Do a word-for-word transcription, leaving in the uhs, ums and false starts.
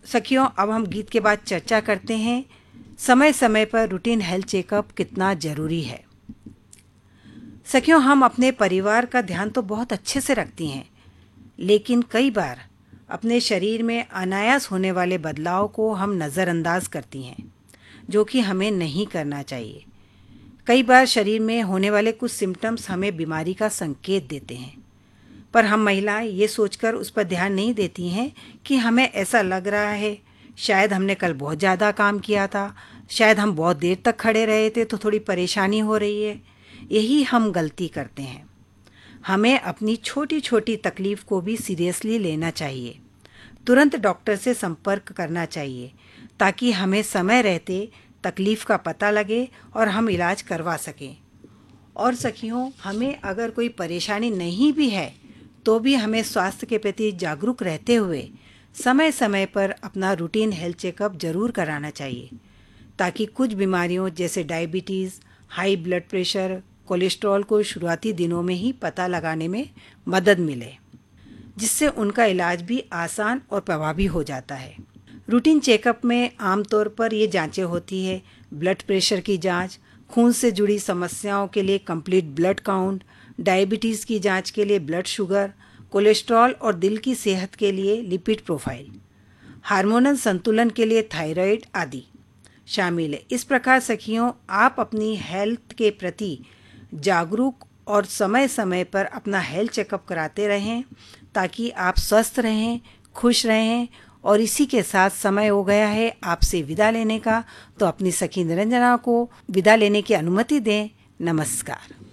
सखियों, अब हम गीत के बाद चर्चा करते हैं समय समय पर रूटीन हेल्थ चेकअप कितना ज़रूरी है। सखियों, हम अपने परिवार का ध्यान तो बहुत अच्छे से रखती हैं, लेकिन कई बार अपने शरीर में अनायास होने वाले बदलाव को हम नज़रअंदाज करती हैं, जो कि हमें नहीं करना चाहिए। कई बार शरीर में होने वाले कुछ सिम्टम्स हमें बीमारी का संकेत देते हैं, पर हम महिलाएं ये सोचकर उस पर ध्यान नहीं देती हैं कि हमें ऐसा लग रहा है, शायद हमने कल बहुत ज़्यादा काम किया था, शायद हम बहुत देर तक खड़े रहे थे तो थोड़ी परेशानी हो रही है। यही हम गलती करते हैं। हमें अपनी छोटी छोटी तकलीफ़ को भी सीरियसली लेना चाहिए। तुरंत डॉक्टर से संपर्क करना चाहिए ताकि हमें समय रहते तकलीफ़ का पता लगे और हम इलाज करवा सकें। और सखियों, हमें अगर कोई परेशानी नहीं भी है तो भी हमें स्वास्थ्य के प्रति जागरूक रहते हुए समय समय पर अपना रूटीन हेल्थ चेकअप ज़रूर कराना चाहिए, ताकि कुछ बीमारियों जैसे diabetes, high blood pressure, cholesterol को शुरुआती दिनों में ही पता लगाने में मदद मिले, जिससे उनका इलाज भी आसान और प्रभावी हो जाता है। रूटीन चेकअप में आमतौर पर ये जांचें होती है: ब्लड प्रेशर की जांच, खून से जुड़ी समस्याओं के लिए कंप्लीट ब्लड काउंट, डायबिटीज़ की जांच के लिए ब्लड शुगर, कोलेस्ट्रॉल और दिल की सेहत के लिए लिपिड प्रोफाइल, हार्मोनल संतुलन के लिए थायराइड आदि शामिल है। इस प्रकार सखियों, आप अपनी हेल्थ के प्रति जागरूक और समय समय पर अपना हेल्थ चेकअप कराते रहें, ताकि आप स्वस्थ रहें, खुश रहें। और इसी के साथ समय हो गया है आपसे विदा लेने का, तो अपनी सखी निरंजना को विदा लेने की अनुमति दें। नमस्कार।